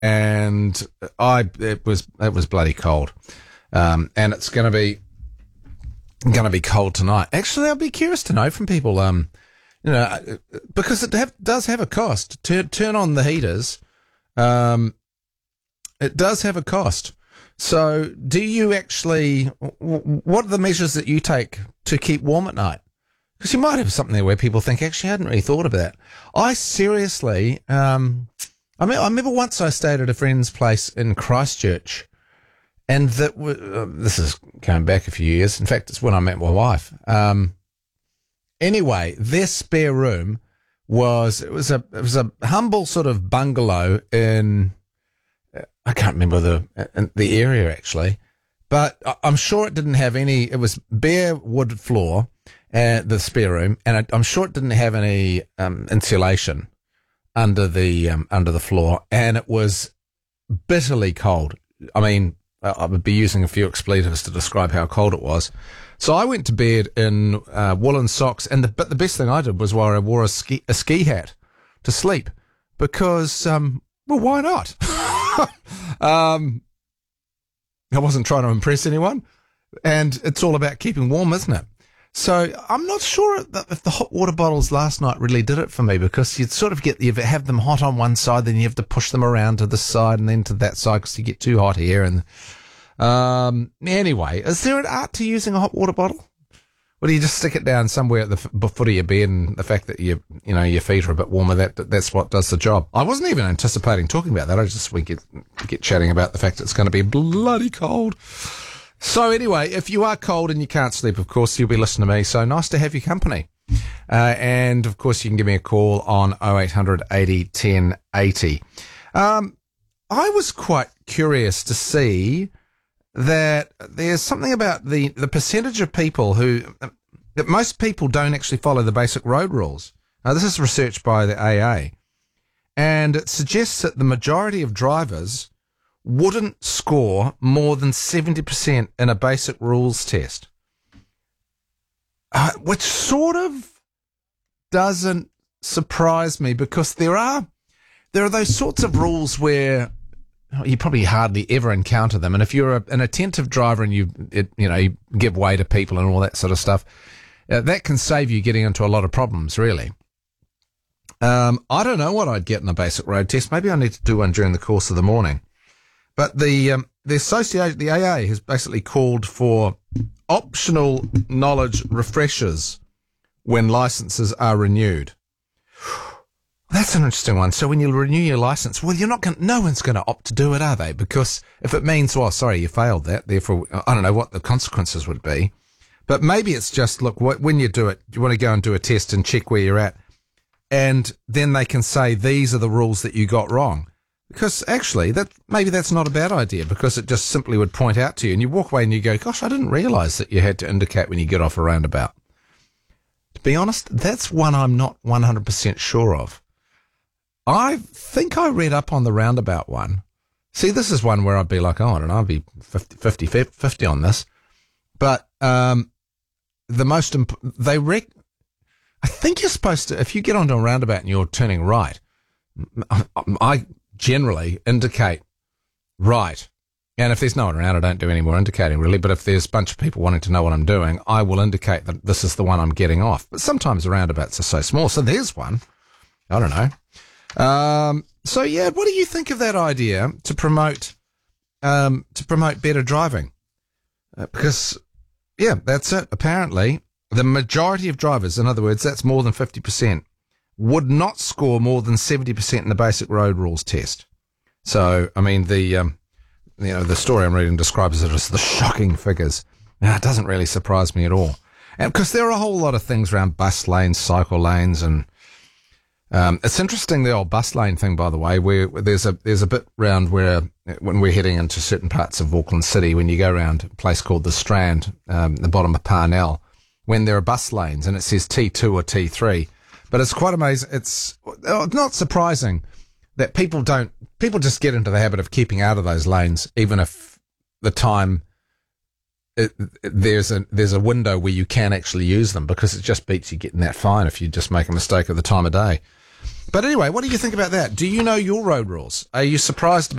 and it was bloody cold, and it's going to be cold tonight. Actually, I'd be curious to know from people, because it does have a cost. Turn on the heaters. It does have a cost. So, do you actually? What are the measures that you take to keep warm at night? Because you might have something there where people think, actually, I hadn't really thought of that. I seriously, I remember once I stayed at a friend's place in Christchurch, and this is going back a few years. In fact, it's when I met my wife. Anyway, their spare room was a humble sort of bungalow in, I can't remember the area actually, but I'm sure it didn't have any. It was bare wood floor, the spare room, and I'm sure it didn't have any insulation under the floor, and it was bitterly cold. I mean, I would be using a few expletives to describe how cold it was. So I went to bed in woolen socks, but the best thing I did was I wore a ski hat to sleep because, well, why not? I wasn't trying to impress anyone, and it's all about keeping warm, isn't it? So I'm not sure if the hot water bottles last night really did it for me, because you'd sort of you have them hot on one side, then you have to push them around to this side and then to that side because you get too hot here. And anyway, is there an art to using a hot water bottle? Or do you just stick it down somewhere at the foot of your bed, and the fact that your feet are a bit warmer, that's what does the job? I wasn't even anticipating talking about that. We get chatting about the fact that it's going to be bloody cold. So anyway, if you are cold and you can't sleep, of course, you'll be listening to me. So nice to have your company. And of course, you can give me a call on 0800 80 10 80. I was quite curious to see that there's something about the percentage of people that most people don't actually follow the basic road rules. Now, this is research by the AA, and it suggests that the majority of drivers wouldn't score more than 70% in a basic rules test, which sort of doesn't surprise me, because there are those sorts of rules where you probably hardly ever encounter them. And if you're an attentive driver and you give way to people and all that sort of stuff, that can save you getting into a lot of problems, really. I don't know what I'd get in a basic road test. Maybe I need to do one during the course of the morning. But the association, the AA, has basically called for optional knowledge refreshers when licenses are renewed. That's an interesting one. So when you renew your license, well, no one's going to opt to do it, are they? Because if it means, well, sorry, you failed that, therefore, I don't know what the consequences would be. But maybe it's just, look, when you do it, you want to go and do a test and check where you're at. And then they can say, these are the rules that you got wrong. Because actually, maybe that's not a bad idea, because it just simply would point out to you, and you walk away and you go, gosh, I didn't realise that you had to indicate when you get off a roundabout. To be honest, that's one I'm not 100% sure of. I think I read up on the roundabout one. See, this is one where I'd be like, oh, I don't know, I'd be 50 on this. But I think you're supposed to, if you get onto a roundabout and you're turning right, I generally indicate right. And if there's no one around, I don't do any more indicating, really. But if there's a bunch of people wanting to know what I'm doing, I will indicate that this is the one I'm getting off. But sometimes the roundabouts are so small. So there's one. I don't know. So yeah, what do you think of that idea to promote better driving? Because yeah, that's it. Apparently, the majority of drivers, in other words, that's more than 50%, would not score more than 70% in the basic road rules test. So, I mean, the story I'm reading describes it as the shocking figures. Now, it doesn't really surprise me at all. And because there are a whole lot of things around bus lanes, cycle lanes, and it's interesting, the old bus lane thing, by the way, where there's a bit round where, when we're heading into certain parts of Auckland City, when you go around a place called the Strand, the bottom of Parnell, when there are bus lanes and it says T2 or T3. But it's quite amazing. It's not surprising that people just get into the habit of keeping out of those lanes, even if the time there's a window where you can actually use them, because it just beats you getting that fine if you just make a mistake at the time of day. But anyway, what do you think about that? Do you know your road rules? Are you surprised